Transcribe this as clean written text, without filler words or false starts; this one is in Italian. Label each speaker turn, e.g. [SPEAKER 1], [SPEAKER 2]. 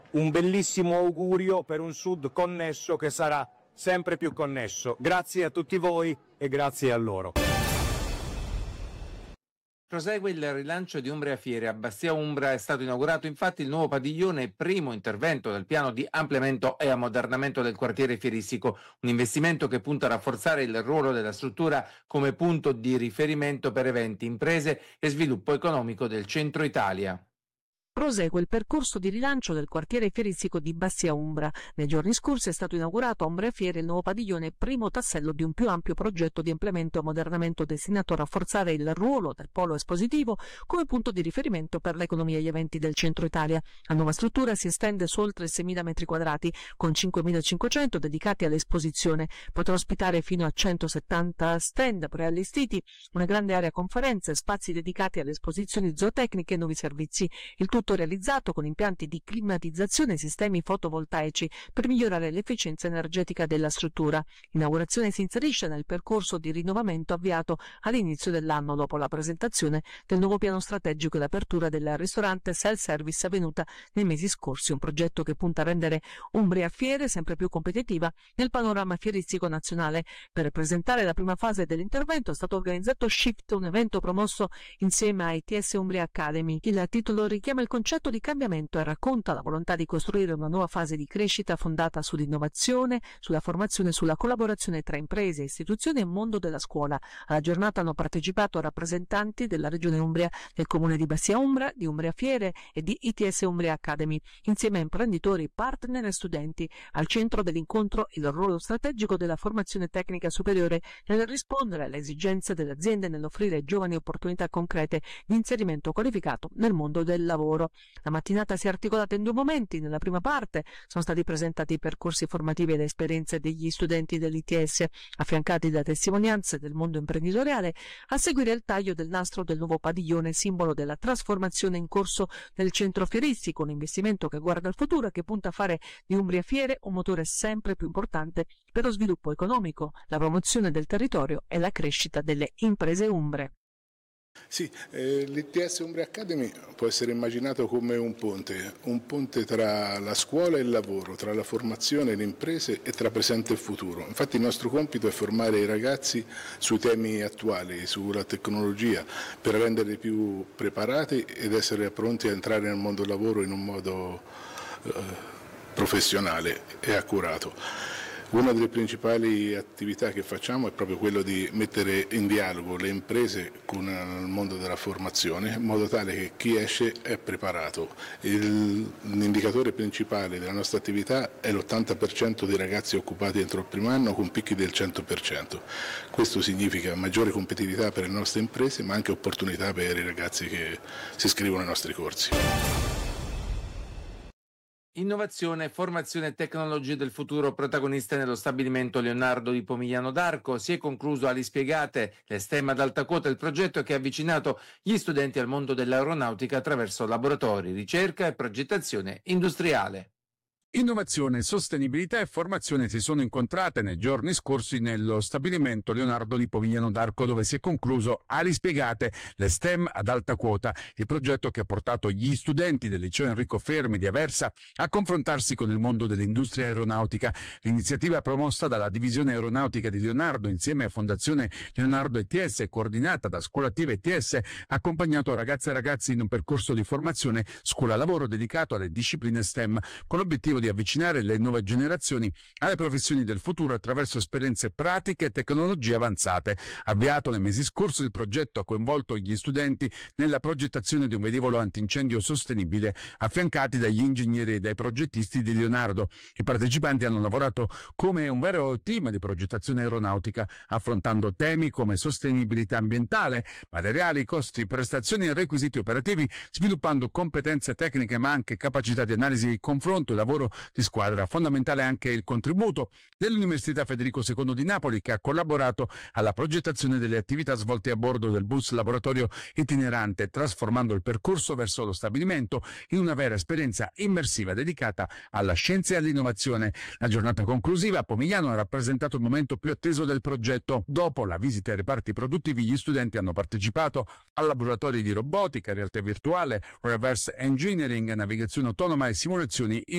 [SPEAKER 1] un bellissimo augurio per un Sud connesso che sarà sempre più connesso. Grazie a tutti voi e grazie a loro.
[SPEAKER 2] Prosegue il rilancio di Umbria Fiere. A Bastia Umbra è stato inaugurato infatti il nuovo padiglione, primo intervento del piano di ampliamento e ammodernamento del quartiere fieristico, un investimento che punta a rafforzare il ruolo della struttura come punto di riferimento per eventi, imprese e sviluppo economico del centro Italia.
[SPEAKER 3] Prosegue il percorso di rilancio del quartiere fieristico di Bastia Umbra. Nei giorni scorsi è stato inaugurato a Umbria Fiere il nuovo padiglione, primo tassello di un più ampio progetto di ampliamento e ammodernamento destinato a rafforzare il ruolo del polo espositivo come punto di riferimento per l'economia e gli eventi del centro Italia. La nuova struttura si estende su oltre 6.000 metri quadrati, con 5.500 dedicati all'esposizione. Potrà ospitare fino a 170 stand preallestiti, una grande area conferenze, spazi dedicati alle esposizioni zootecniche e nuovi servizi. Il tutto realizzato con impianti di climatizzazione e sistemi fotovoltaici per migliorare l'efficienza energetica della struttura. L'inaugurazione si inserisce nel percorso di rinnovamento avviato all'inizio dell'anno dopo la presentazione del nuovo piano strategico e l'apertura del ristorante self-service avvenuta nei mesi scorsi, un progetto che punta a rendere Umbria Fiere sempre più competitiva nel panorama fieristico nazionale. Per presentare la prima fase dell'intervento è stato organizzato Shift, un evento promosso insieme a ITS Umbria Academy. Il titolo richiama il concetto di cambiamento e racconta la volontà di costruire una nuova fase di crescita fondata sull'innovazione, sulla formazione e sulla collaborazione tra imprese, istituzioni e mondo della scuola. Alla giornata hanno partecipato rappresentanti della Regione Umbria, del Comune di Bastia Umbra, di Umbria Fiere e di ITS Umbria Academy, insieme a imprenditori, partner e studenti. Al centro dell'incontro il ruolo strategico della formazione tecnica superiore nel rispondere alle esigenze delle aziende e nell'offrire ai giovani opportunità concrete di inserimento qualificato nel mondo del lavoro. La mattinata si è articolata in due momenti. Nella prima parte sono stati presentati i percorsi formativi e le esperienze degli studenti dell'ITS, affiancati da testimonianze del mondo imprenditoriale. A seguire il taglio del nastro del nuovo padiglione, simbolo della trasformazione in corso del centro fieristico, un investimento che guarda al futuro e che punta a fare di Umbria Fiere un motore sempre più importante per lo sviluppo economico, la promozione del territorio e la crescita delle imprese umbre.
[SPEAKER 4] Sì, l'ITS Umbria Academy può essere immaginato come un ponte tra la scuola e il lavoro, tra la formazione e le imprese e tra presente e futuro. Infatti il nostro compito è formare i ragazzi sui temi attuali, sulla tecnologia, per renderli più preparati ed essere pronti a entrare nel mondo del lavoro in un modo professionale e accurato. Una delle principali attività che facciamo è proprio quello di mettere in dialogo le imprese con il mondo della formazione, in modo tale che chi esce è preparato. L'indicatore principale della nostra attività è l'80% dei ragazzi occupati entro il primo anno con picchi del 100%. Questo significa maggiore competitività per le nostre imprese, ma anche opportunità per i ragazzi che si iscrivono ai nostri corsi.
[SPEAKER 2] Innovazione, formazione e tecnologie del futuro protagoniste nello stabilimento Leonardo di Pomigliano d'Arco. Si è concluso alle Spiegate, le STEM ad alta quota, il progetto che ha avvicinato gli studenti al mondo dell'aeronautica attraverso laboratori, ricerca e progettazione industriale.
[SPEAKER 5] Innovazione, sostenibilità e formazione si sono incontrate nei giorni scorsi nello stabilimento Leonardo di Pomigliano d'Arco, dove si è concluso Ali Spiegate, le STEM ad alta quota, il progetto che ha portato gli studenti del liceo Enrico Fermi di Aversa a confrontarsi con il mondo dell'industria aeronautica. L'iniziativa promossa dalla divisione aeronautica di Leonardo insieme a Fondazione Leonardo ETS, coordinata da Scuola Attiva ETS, ha accompagnato ragazze e ragazzi in un percorso di formazione scuola-lavoro dedicato alle discipline STEM, con l'obiettivo di avvicinare le nuove generazioni alle professioni del futuro attraverso esperienze pratiche e tecnologie avanzate. Avviato nei mesi scorsi, il progetto ha coinvolto gli studenti nella progettazione di un velivolo antincendio sostenibile, affiancati dagli ingegneri e dai progettisti di Leonardo. I partecipanti hanno lavorato come un vero team di progettazione aeronautica, affrontando temi come sostenibilità ambientale, materiali, costi, prestazioni e requisiti operativi, sviluppando competenze tecniche ma anche capacità di analisi, confronto e lavoro di squadra. Fondamentale anche il contributo dell'Università Federico II di Napoli, che ha collaborato alla progettazione delle attività svolte a bordo del bus laboratorio itinerante, trasformando il percorso verso lo stabilimento in una vera esperienza immersiva dedicata alla scienza e all'innovazione. La giornata conclusiva a Pomigliano ha rappresentato il momento più atteso del progetto. Dopo la visita ai reparti produttivi, gli studenti hanno partecipato a laboratori di robotica, realtà virtuale, reverse engineering, navigazione autonoma e simulazioni